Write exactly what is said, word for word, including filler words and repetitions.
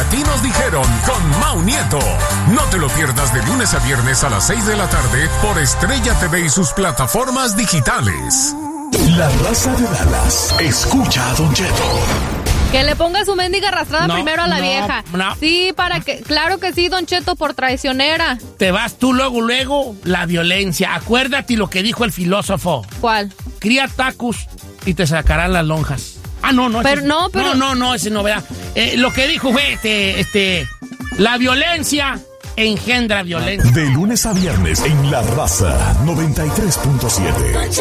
Así nos dijeron con Mau Nieto. No te lo pierdas de lunes a viernes a las seis de la tarde por Estrella T V y sus plataformas digitales. La Raza de Dallas. Escucha a Don Cheto. Que le ponga su mendiga arrastrada No, primero a la no, vieja. no. Sí, para que... Claro que sí, Don Cheto, por traicionera. Te vas tú luego, luego, la violencia. Acuérdate lo que dijo el filósofo. ¿Cuál? Cría tacos y te sacarán las lonjas. Ah, no, no. Pero ese, no, pero... No, no, no, ese no, ¿verdad? Eh, lo que dijo fue, este, este... La violencia engendra violencia. De lunes a viernes en La Raza noventa y tres punto siete.